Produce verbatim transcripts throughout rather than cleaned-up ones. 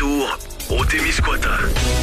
retour au Témiscouata.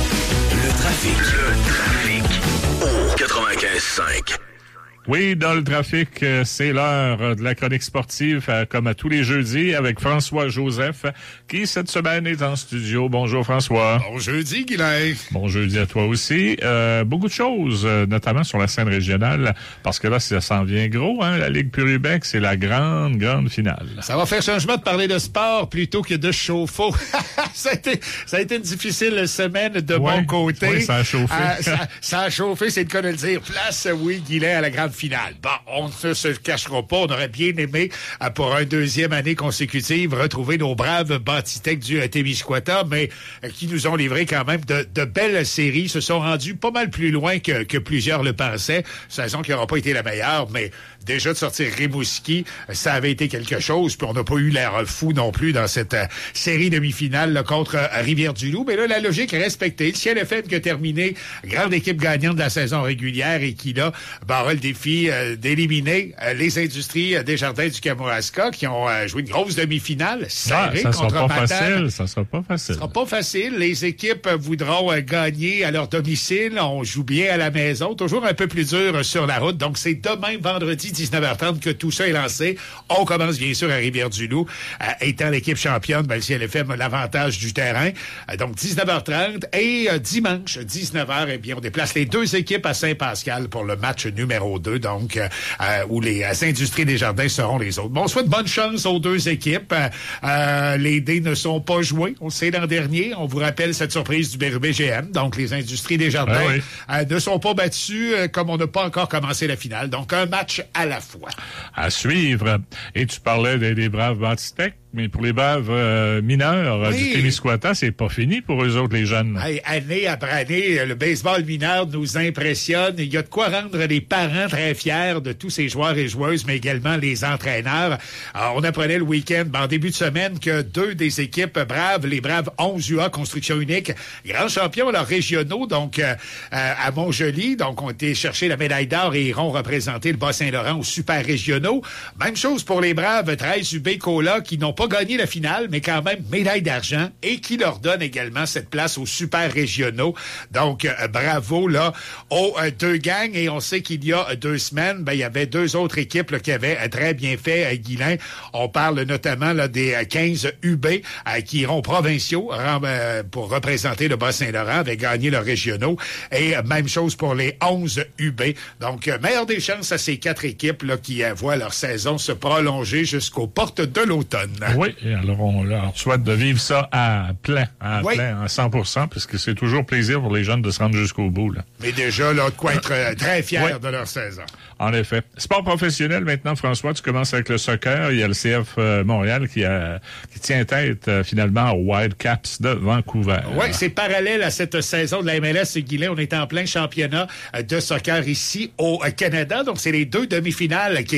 Le trafic. Le trafic. Au quatre-vingt-quinze cinq. Oui, dans le trafic, c'est l'heure de la chronique sportive, comme à tous les jeudis, avec François Joseph, qui cette semaine est en studio. Bonjour François. Bon jeudi, Guylain. Bon jeudi à toi aussi. Euh, beaucoup de choses, notamment sur la scène régionale, parce que là, ça s'en vient gros, hein. La Ligue Puribec, c'est la grande, grande finale. Ça va faire changement de parler de sport plutôt que de chauffe-eau. ça, a été, ça a été une difficile semaine de ouais, mon côté. Oui, ça a chauffé. Euh, ça, ça a chauffé, c'est le cas de le dire. Place, oui, Guylain, à la grande finale. Bon, on ne se cachera pas, on aurait bien aimé, euh, pour une deuxième année consécutive, retrouver nos braves bâtitectes du euh, Témiscouata, mais euh, qui nous ont livré quand même de, de belles séries, se sont rendus pas mal plus loin que, que plusieurs le pensaient. Saison qui n'aura pas été la meilleure, mais déjà de sortir Rimouski, ça avait été quelque chose, puis on n'a pas eu l'air fou non plus dans cette euh, série demi-finale là, contre euh, Rivière-du-Loup. Mais là, la logique est respectée. Le Ciel F M qui a terminé grande équipe gagnante de la saison régulière et qui, là, barra le défi euh, d'éliminer euh, les Industries euh, Desjardins du Kamouraska qui ont euh, joué une grosse demi-finale serrée ah, ça contre sera pas Matane. facile, ça sera pas facile. Ça sera pas facile. Les équipes euh, voudront euh, gagner à leur domicile. On joue bien à la maison. Toujours un peu plus dur euh, sur la route. Donc, c'est demain, vendredi, dix-neuf heures trente, que tout ça est lancé. On commence, bien sûr, à Rivière-du-Loup. Euh, étant l'équipe championne, ben, le C L F M a l'avantage du terrain. Euh, donc, dix-neuf heures trente. Et euh, dimanche, dix-neuf heures, eh bien, on déplace les deux équipes à Saint-Pascal pour le match numéro deux. Donc, euh, euh, où les euh, Industries Desjardins seront les autres. Bon, on souhaite bonne chance aux deux équipes. Euh, euh, les dés ne sont pas joués. On le sait l'an dernier. On vous rappelle cette surprise du B R B G M. Donc, les Industries Desjardins ah oui. euh, ne sont pas battus euh, comme on n'a pas encore commencé la finale. Donc, un match à la fois. À suivre. Et tu parlais des, des braves bâtitectes, mais pour les braves euh, mineurs euh, oui. du Témiscouata, c'est pas fini pour eux autres, les jeunes. Hey, année après année, le baseball mineur nous impressionne. Il y a de quoi rendre les parents très fiers de tous ces joueurs et joueuses, mais également les entraîneurs. Alors, on apprenait le week-end, en début de semaine, que deux des équipes braves, les Braves onze U A Construction Unique, grands champions alors, régionaux, donc euh, à Montjoly, donc ont été chercher la médaille d'or et iront représenter le Bas-Saint-Laurent aux super régionaux. Même chose pour les Braves treize U B Cola qui n'ont pas gagné la finale, mais quand même médaille d'argent et qui leur donne également cette place aux super régionaux. Donc, euh, bravo là aux euh, deux gangs. Et on sait qu'il y a euh, deux semaines, ben, il y avait deux autres équipes là, qui avaient euh, très bien fait, euh, Guylain. On parle notamment là, des euh, quinze U B euh, qui iront provinciaux euh, pour représenter le Bas-Saint-Laurent, avaient gagné leurs régionaux. Et euh, même chose pour les onze U B. Donc, euh, meilleure des chances à ces quatre équipes là, qui euh, voient leur saison se prolonger jusqu'aux portes de l'automne. Oui, et alors on leur souhaite de vivre ça à plein, à oui. plein, à cent pour cent, puisque c'est toujours plaisir pour les jeunes de se rendre jusqu'au bout. Là. Mais déjà, là, de quoi être euh, très fiers oui. de leur saison. En effet. Sport professionnel, maintenant, François, tu commences avec le soccer. Il y a le C F euh, Montréal qui, a, qui tient tête euh, finalement aux Wildcats de Vancouver. Oui, c'est parallèle à cette saison de la M L S, Guylain. On est en plein championnat de soccer ici au Canada. Donc, c'est les deux demi-finales qui